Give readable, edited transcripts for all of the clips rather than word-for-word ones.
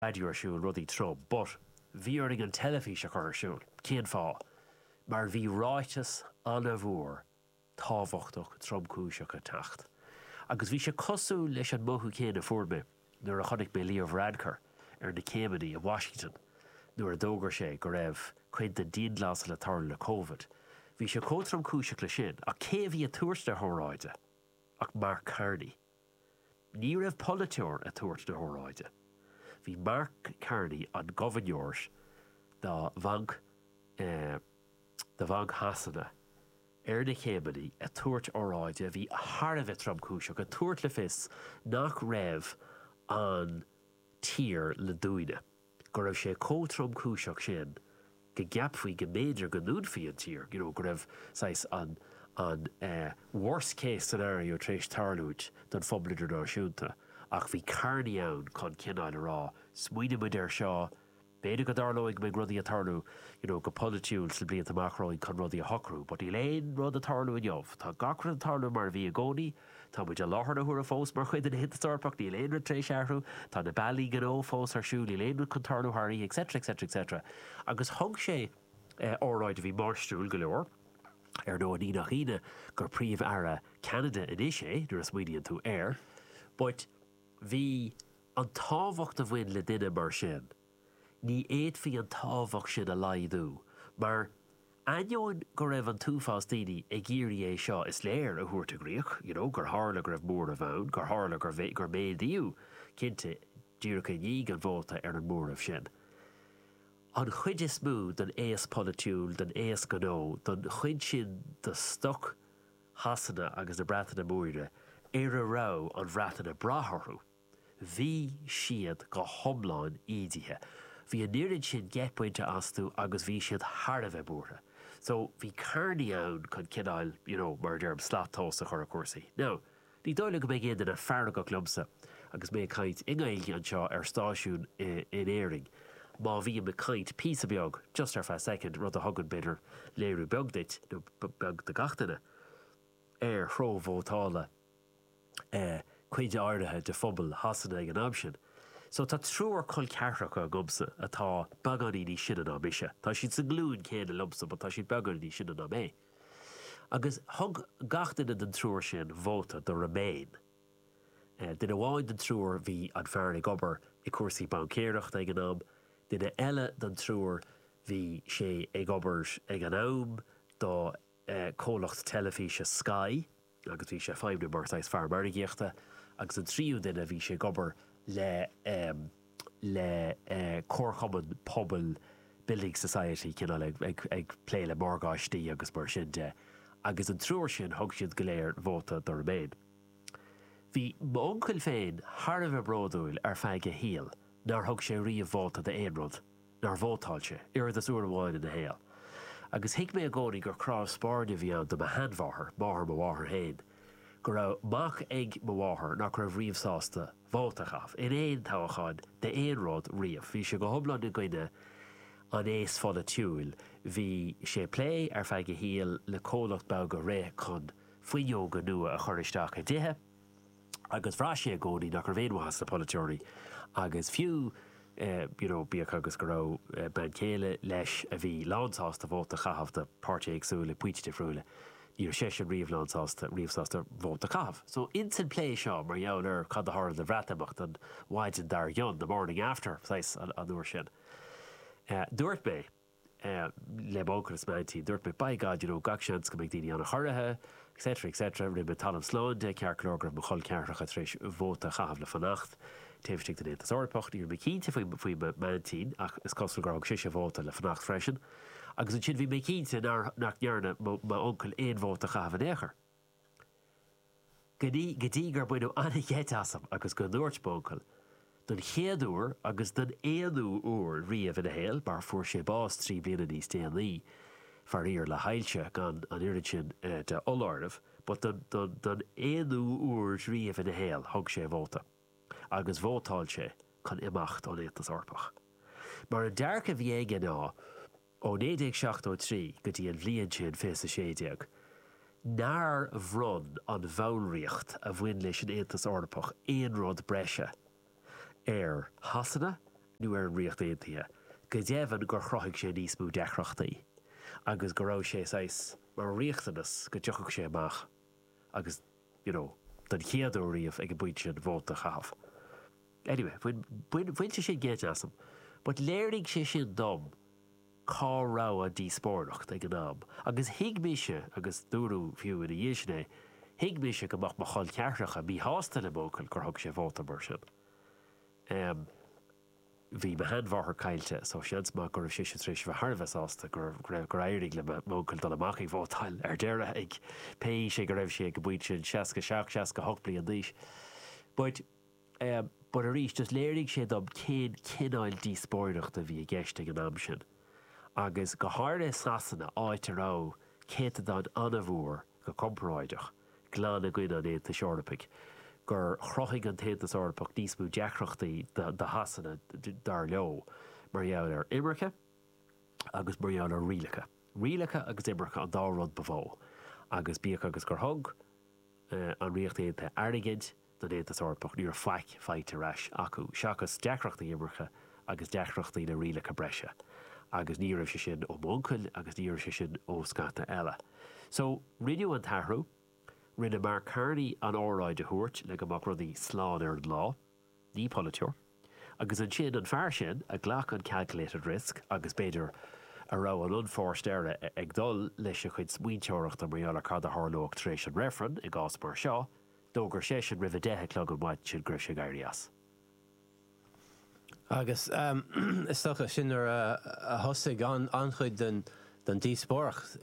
radio siúil rudí trom, but bhí an telefís a chur siúil, cén fá, mar bhí ráitas anna bhór tábhachtach tromcúiseach a tacht. Agus bhí sé cosú leis an mothú céanna fuair nuair a chonig mé Leo Varadkar ar na Céimeanna in Washington, nuair a dógar sé go raibh chuinte díonlás le tarla le COVID. Bhí sé cótromcúiseach le sin, a cé bhí a tuairste thóráide, ach Mark Carney. Ní raibh politeoir a tuairt na thóráide. Bhí Mark Carney an gofaineoir dá bhanc hasanna ar na Céimeanna a tuairt óráide bhí tharbheith tromcúiseach a tuairt le fios nach raibh an tír le dúine. Go raibh sé cótromcúiseach sin go gceapfaí go méidir go núnfaí an tír, go raibh an worst case scenario tréis tarlúid don phobalidir náisiúnta, ach bhí Carney ann chun cineáil rá, smuoine muid ar seo, béidir go darlóigh me rudí a tarlú, go politiúil sa blianta amachráin chun rudí a hocrú, but í léon rud a tarlú in jobh. Tá gacran tarlú mar bhí a gcónaí, tá muid a láthar na thuair fós mar chuid in hit starpach ní léon rud tréis airthú, tá na bailí gó fós ar siúil, í léon rud chun tarlú thairní, etc. Agus thug sé óráid a bhí marstúil go leor, ar nó an nach ine gur príomh ara Canada in isé, nuair a smuoineann tú air, but bhí an tábhacht a bhain le duine mar sin. Ní éadfaí an tábhacht sin a laidú, mar aineoin go raibh an túfás daoine ag géirí é seo is léir a thuairt a gríoch, gur tharla go raibh mór a bhain, gur tharla gur méadaíú cinnte díreacha níig an bhóta ar an mór of sin. An chuid is mú don éas politiúil, don éas gnó, don chuid sin do stoc hasanna agus na breatainna móire ar a rá an bhreatainna bratharthú. Bhí siad go thomláin ídithe. Bhí an níorinn sin gceappointe asú agus bhí siad tharbheith búrtha. So bhí Carney ann chun cineáil, mar dearm sláthtósa chur a cuasaí. Now, ní dóigh go mé géan na fearna go clumsa agus mé caint ingailge an seo ar stáisiún in éiring. Má bhí me caint písa beag, just ar 5 second, rud a thugann beidir léirú beagdait, nó beag de gatainna, ar thrómhótála chuide áirithe de phobal hasanna ag an am sin. So tá trúr chun cearracha a gomsa atá baganí ní sin an mise. Tá siad sa glún céanna lumsa, but tá siad baganí sin an mé. Agus thug gatainna den trúr sin bhóta do Remain. Dina bháin den trúr bhí an fearna gobar i cuasaí bancéireacht ag an am, dina eile den trúr bhí sé ag obair ag an am do cólacht telefíse Sky, agus bhí sé feimne martáis fear marigéachta, agus an tríú duine bhí sé gobar le córchaman pobl Building Society cinál ag pléile mórgáistí agus mar sin de, agus an trúr sin thug siad go léir bhóta do Remain. Bhí m'oncail féin tharbheith bródúil ar feige híal, nar thug sé riamh bhóta de éonrod, nar bhótáilte, ar das uair amháin in na héal. Agus hiic mé a gcónaí gur cráibh spáirne bhí an do ma hanmháthair, máthair mo bháthair hain, go raibh mach ag mo bháthair nach raibh riamhsásta bhótachaf, in éon tábhacháin de éonrod riamh. Bhí sé go thomláin na gcuine an éas folitiúil, bhí sé plé ar feige híal le cólacht beag go ré chun faoineoga nua a churisteach a dithe, agus bhrá sé a gcónaí nach raibh éonmhas na politiúirí, agus fiú bíach agus go raibh ben chéile leis a bhí lánsásta bhóta chahabh de páirte agsúla puinte friúla, níor sé sin riamhsásta bhóta chahabh. So instant play seo mar dheann ar cad a thar le bhreatamach an waidin dar yon the morning after place an uair sin. Dúirt mé le bócras 19, dúirt mé baigad gach seans go mbeidh daoine anna choirithe, etc. Ribbe talam slán de cearclógra mo chol cearracha tréis bhóta chahabh le fanacht, téimhstig den étas orpacht, níor mé cínte faoi 19 ach is costal garag sé bhóta le fanacht freisin, agus an sin bhí mé cínte nach nearna má oncail éon bhóta chahabh an éair. Godí gur buinú anna ghéitasam agus go dúirt bócail, don chéadúr agus don éanú úr riamh in a héal, bar fuair sé bás 3 bliana níos déanaí, far ír le hailse gan an irid sin de oláirmh, but don éanú úr riamh in a héal thug sé bhóta. Agus bhótáil sé chun imacht ó étas orpach. Mar an dearcha bhí aige ná ó 1973 go dtí an bhliain sin fés a séideag, nár bhrun an bhánriocht a bhain leis an étas orpach éon rud breise ar hasanna nu ar an riocht éontaithe, go dhéhann gur chroigh sé níos mú dechrachtaí, agus go raibh sé sais mar riochtanas go deochach sé amach, agus, den chéadú riamh ag buid sin bhóta chaamh. Anyway, bhain sé sin géit asam, but léirigh sé sin dom cá rá a díspóirnacht ag an am, agus hiigmise agus dúrú fiú in a dhéisné, hiigmise go mach chun ceartreacha bí hásta le mócail gur thug sé bhóta mar sin. Bhí me henmharthar caiilte, so seans má gur sé tríéis bh Harbheith ásta gur éirigh le mócail dul amach ag bhótáil ar deire ag pe sé go raibh sé go buid sin 6-8 bliain díis. But a rís just léirigh sé dom cén cináil díspóirnacht a bhí a gceiste an am sin. Agus go háir sasanna áit ará céta don anamhúr go compráideach, glán a gcuine an éanta seorpaigh, gur chrochaigh an téanta seorpaigh níos mú deachrachtaí de hasanna dar leo, mar dheall ar imreacha agus mar dheall ar rialacha. Rialacha agus imreacha an dá rud bhó, agus bíoch agus gur thug an riocht éanta airigid don éanta seorpaigh níor feite reis acu, seachas deachrachtaí imreacha agus deachrachtaí na rialacha breise. Agus ní raibh sé sin ó mócail agus ní raibh sé sin ó scata eile. So, rinneú an tathrú, rinne mar carnaí an óráid a thuairt le go amach rudaí sláán ar an lá, ní politeoir, agus an sin an fear sin a ghlach an calculated risk agus beidir a rá an unforced éire ag dul leis a chuid smuointeoireachta mar cad a tharlóg tar éis an réfran i gás mar seo, dógur sé sin ribh deithe clog an maid sin gribh sé gairí as. Agus is stocha sin ar a thosaigh anchuid den díospóireacht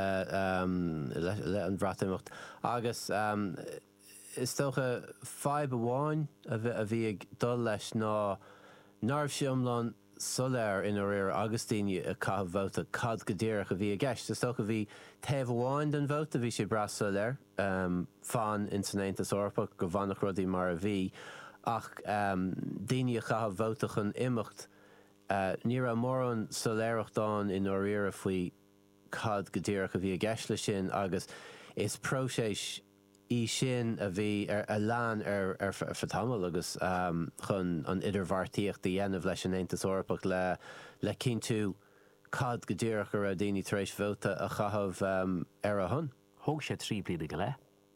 le an bhreatamach. Agus is stocha feib amháin a bhí ag dul leis ná narbh siomlán soléir in ar agus daoine a caithfh bhóta cad go ddéireach a bhí a gceist. Is stocha bhí taobh amháin den bhóta bhí sé bras soléir fan in san Aontas Eorpach go bhannach rudaí mar a bhí. Ach daoine a chaithfh bhótach an imimecht ní raibh mór an soléireachtáin in áiríre faoi cad go ddéireach a bhí a gceist le sin, agus is próséis í sin a bhí ar a lean ar fatamil agus chun an idirbhartaíocht a dhéanamh leis an Aontas Eorpach le cinntiú cad go ddéireach ar a daoine tar éis bhóta a chaithfh ar a thun. Thug sé 3 bliana go le.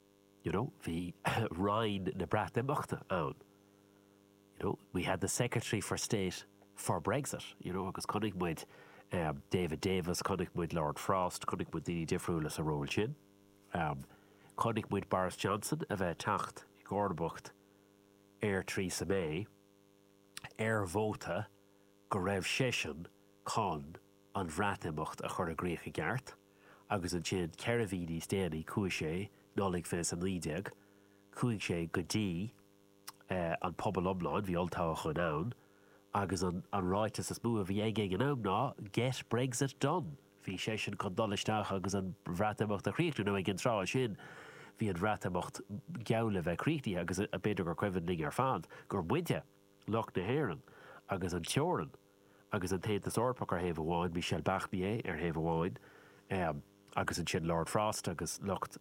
Bhí Ryan na Breatamachta ann. We had the Secretary for State for Brexit, agus connig muid David Davis, connig muid Lord Frost, connig muid Dini Difriúlas a ról sin. Connig muid Boris Johnson a bheith tacht I Gordonbucht Theresa May bhóta go raibh sésin con an bhreatamachta a chur a gréach a gceart, agus an sin ceirhídí déanaí chuaigh sé nólaigh fés an lídeag, chuaigh sé go dtí an pobl omláin bhí oltáach an ann, agus an ráitas is mú a bhí ag an am ná get Brexit done. Bhí sé sin chun dolisteach agus an bhreatamachta a chríochtú nó ag an rá sin bhí an bhreatamachta geamla bheith chríochtaí agus a beidir gur cuimhin ar fad gur buinte Loch na Héireann agus an teorann agus an Aontas Eorpach ar thaobh amháin Michel Barnier ar thaobh amháin agus an sin Lord Frost agus Lucht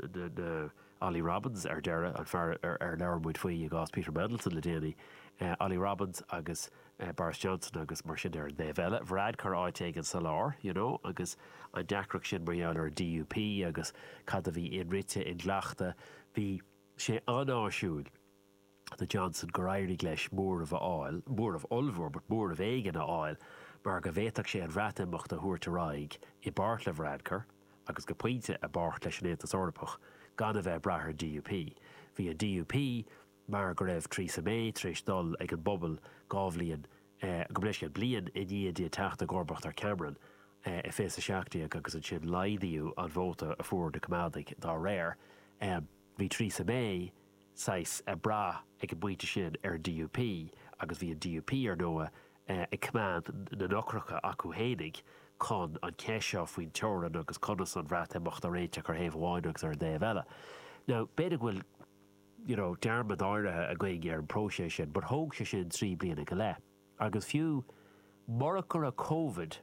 Ollie Robbins ar deire an fear ar leabharmúid faoi a gás Peter Mandelson le déanaí Ollie Robbins agus Boris Johnson agus mar sin ar dhéobh eile bhread chu áiteigh an salár, agus an deacrach sin mar dheall ar DUP agus cad a bhí inrite in gleachta bhí sé anáisiúil the Johnson go éirigh leis mór of áil, mór of olbhór, but mór of éigean a áil, mar go bhéadach sé an bhreatamachta a thuairt a ráig I bart le bhreadcar agus go puinte a bart leis an Aontas Eorpach gan a bheith brathir DUP. Bhí a DUP mar go raibh Theresa May tríéis dul ag an bobbal gábhlíonn go bléis an blian I dtí teachta Gorbacht ar Cameron I fés a seachtaíach agus an sin laidíú an bhóta a fuair de comádaigh dá réir. Bhí Theresa May sais a bra ag an buinte sin ar DUP agus bhí an DUP ar nua I command na nocracha acu hénig chun an ceisio faoin teorann agus conas an bhreatamachta a réiteach ar thaobh amháin agus ar dhéobh eile. Now, beidir bhfuil dearmad áirithe a gcuige ar an próséis sin, but thóg sé sin 3 bliana go le. Agus fiú marachar a COVID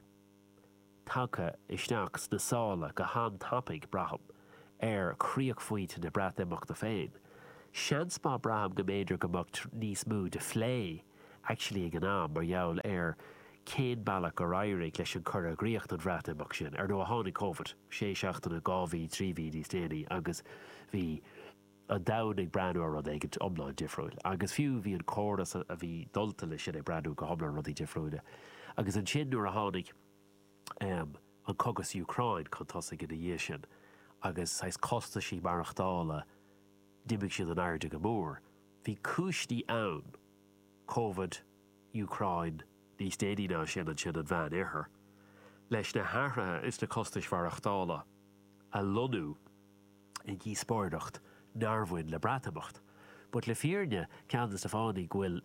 tacha isteach na sála go hán tapig braham ar chríoch faoite na bhreatamachta féin. Seans má braham go méidir go mbeadh níos mú de phlé actually ag an am mar jaall céad bailach go rairigh leis an chur a gríocht an bhreatamach sin nó a tháinig COVID sé seachtainna 2,000 3,000 níos déanaí agus bhí a danig breanú rud ag omláin difriúil. Agus fiú bhí an córas a bhí dulta lei sin ag breanú go homlan rudí difriúile. Agus an sin nuair a tháinig an cogus Ucrain chun tosaigh in dhé sin agus sais costa sí marachtála dimig sin an airde go mór. Bhí cúisní ann COVID, Ucrain, níos déanaí ná sin an bhean éair. Leis na háirithe is na costais marachtála a lonú i gí spóirdacht nárbhain le bratamacht. But le fíorne ceann Stefánaí ghfuil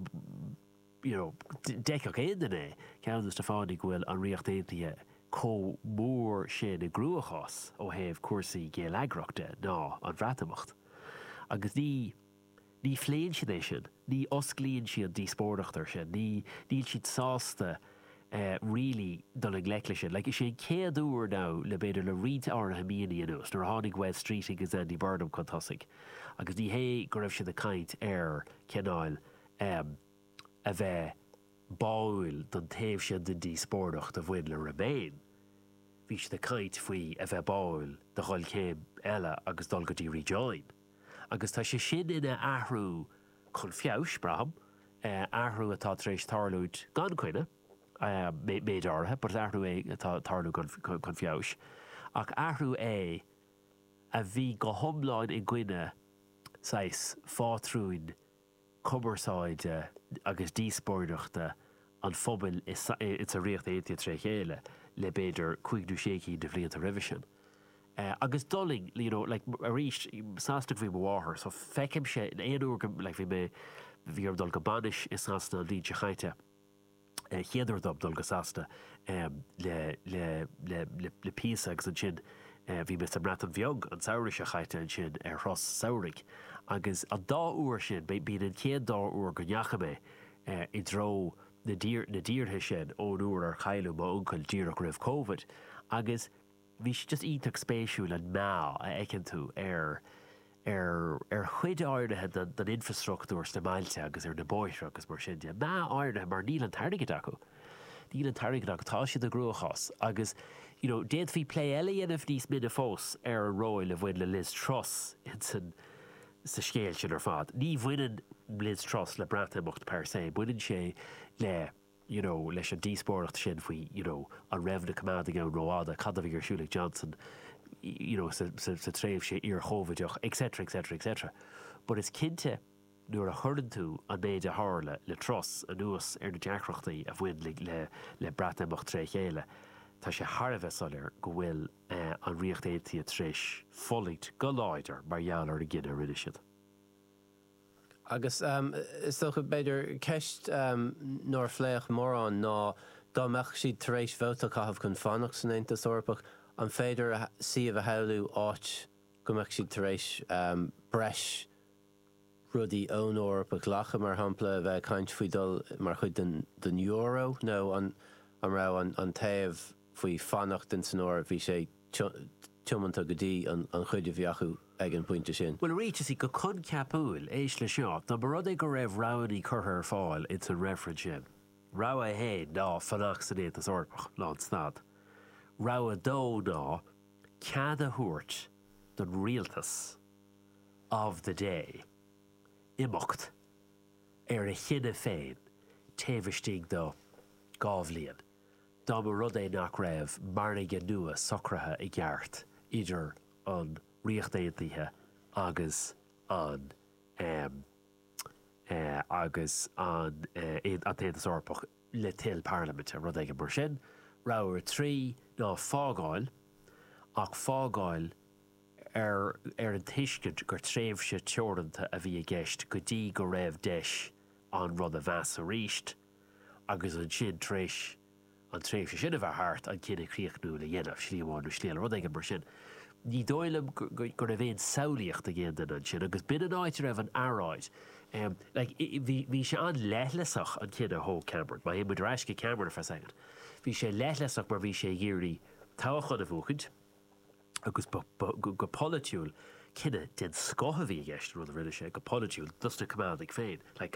deach éanana ceann Stefánaí ghfuil an riocht éantaithe có mór sin i grúachás ó thaobh cuasaí géalagraachta ná an bhreatamacht. Agus ní phléin sin é sin, ní osclaíonn siad dí spórdachtar sin, níl siad sásta really dul ag leic lei sin. Like sé céad úr ná le beidir le riad áirithe míonaí anuas nuair a tháinig West Street agus Andy Burnham chun tosaigh. Agus ní hé go raibh siad a caint ceannáil a bheith báil don taobh siad den dí spórdacht a bhain le Remain. Bhí siad a caint faoi a bheith báil de choil céim eile agus dul go dtí rejoin. Agus tá sé sin ina athrú chun fiabhs braham, athrú atá tar éis tarlúid gan cuine, méid áirithe, but athrú atá tarlú chun fiabhs. Ach athrú a bhí go thomláin i gcuine sais fátrúin cumarsáide agus díspóireachta an phobail is a riocht éitia tre chéile le beidir 56 de bhlianta revision. Agus dulling, a ríist sásta bhí bháthair, so feicim sé in éonúr bhí ar dul go banis is sásta an líte chaite. Chéadidir dul go sásta le písa agus an sin bhí me brat an bheog an saoirse chaite an sin ar thros saoirigh. Agus a dá uair sin, bín an céad dá uair go neacha mé I dro na díirthe sin ón uair ar chailú má uncail díreach raibh COVID. Agus bhí sé just ítach spéisiúil an má a eicinn tú ar chuid áirithe den infrastruchtúr na mailte agus ar na bóithre agus mar sin. Má áirithe mar níl an tarigad acu. Níl an tarigad acu tá siad a grúchas. Agus déad bhí plé eile dhéanamh níos minic fós ar an róil a bhain le Liz Truss in sa scéal sin ar fad. Ní bhainean Liz Truss le bratamocht per se, bhainean sé leis an díspóireacht sin faoi an raibh na commanding an Roada, Cadafig ar Siúlik Johnson, sa tréimh sé ar chóideach, etc. But is cinnte nuair a churann tú an méid a tharla le Truss a nuas ar na deachrachtaí a bhain le bratamocht tre chéile. Tá sé tharbheith solir go bhfuil an riocht éitia tréis folit go láidir mar dheallar a gine rinne siad. Agus is toch beidir ceist nóir phléach mór an ná dámeach siad tar éis bhóta caithfh chun fánach san Aontas Eorpach an féidir siomh a heilú áit go meach siad tar éis breis rudí ón Eorpach lacha mar hampla a bheith caint faoi dul mar chuid den euro nó an rá an taobh faoi fannacht den san óir bhí sé tiomanta go dtí an chuide bheachu ag an pointe sin. Well, réitis go chun ceapúil éis le seo, tá barod ag go raibh ráí chuthair fáil it's an reference sin. Rá a héad ná fannach san Aontas Eorpach ná an stad. Rá a dó ná cead a thuairt don rialtas of the day imeacht ar a chinne féin taobhistigh do gábhlíon. Dá mar rud é nach raibh marnaige nua socrathe i gceart idir an riocht éantaithe agus an Aontas Eorpach le til parlamente rud ag mar sin. Ráir trí ná fágáil ach fágáil ar an tuiscint gur tréimh se teoranta a bhí a gceist go dtí go raibh deis an rud a bheas a ríist agus an sin tréis an tréimh se sin a bheith thart an cinenne críochnú le dhéanamh slíomháin sléal rud ag mar sin. Ní dóilem gur a bhéon saolaíocht a ggéan den an sin, agus bin an áit raibh an áráid. Bhí sé an leithlasach an cinenne thó Cameron, má é muidir eisce Cameron for a second. Bhí sé leithlasach mar bhí sé géirí táchad a bhuachid, agus go politiúil cinenne den scotha bhí a gceist rud a rinne sé, go politiúil dusta command ag féin.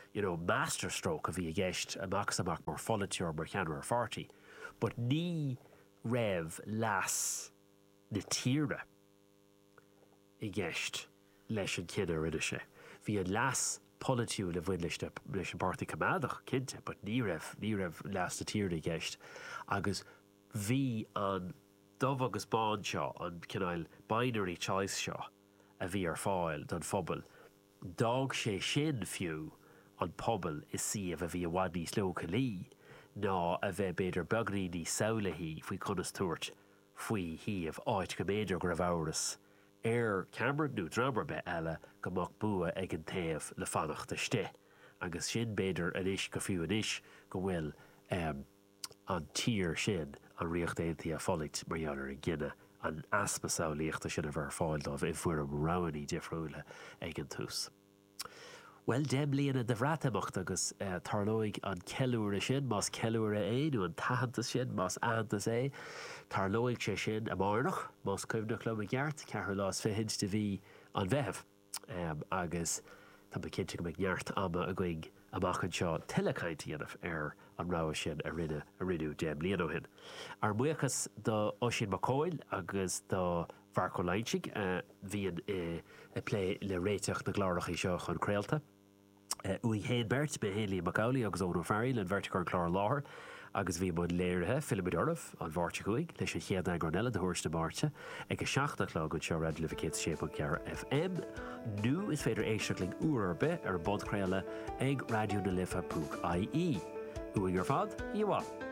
masterstroke a bhí a gceist amach mar foliteoir mar cheannar fartaí. But ní raibh leas na tíre I gceist leis an cinnar ide sé. Bhí an leas politiú le bhain leis an partaí cumádach cinnte, but ní raibh leas na tíre I gceist. Agus bhí an dubh agus bán seo, an cinál binary choice seo, a bhí ar fáil don phobal. Dág sé sin fiú an pobal is siomh a bhí a bhaid níos leo lí, ná a bheith beidir beagnaí níos samhlaí faoi conas tuairt faoi híomh áit go méidir go raibh amhras Cameron nó drummer be eile go mbeadh bua ag an taobh le fannacht iste. Agus sin beidir inis go fiú inis go bhfuil an tír sin an riocht éontaí a folacht mar dheanar an gcinne an aspa saolaíochta sin a bhar fáil dómh I fuair am roiní difriúla ag an tús. Well, dem líana de bhreatamach agus tarlóigh an ceúra sin, más ceúra é nó an tahananta sin, más antas é, tarlóigh sé sin a márnach, más cumnach le gheart, ceathar lás fihinch de bhí an bheithh. Agus tá cinnte go gheart ama a gcuig amach an seo tilecaintíanamh an rá sin a rinú dem líana hin. Ar muchas do Oisin McCoyle agus do Farco Leinchig bhíon a play le réiteach na glárachaí seo chun creaalta. Uí héad bert be Hayley Macaulay agus Ónú Farrell an verticar chlár láthair agus bhí bud léirithe Philip Dorff an bharte chuig leis an chéad agranella de thuirsta máirte ag a 7 go seo Radio Lificates Shape FM. Nu is féidir éisteachling uair be ar bod creaala ag Radio na Lifa.ie. Uí ar fad, Iwa.